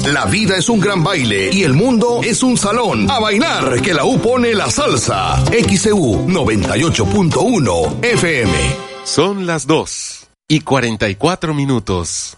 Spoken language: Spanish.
La vida es un gran baile y el mundo es un salón. A bailar, que la U pone la salsa. XEU 98.1 FM. Son las 2:44.